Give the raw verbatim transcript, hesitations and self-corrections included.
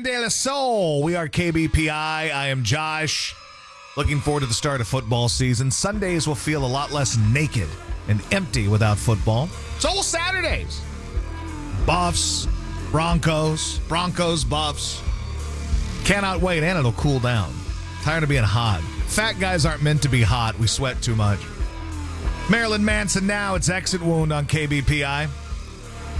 del Sol. We are K B P I. I am Josh. Looking forward to the start of football season. Sundays will feel a lot less naked and empty without football. So will Saturdays. Buffs, Broncos, Broncos, Buffs. Cannot wait, and it'll cool down. Tired of being hot. Fat guys aren't meant to be hot. We sweat too much. Marilyn Manson now. It's Exit Wound on K B P I.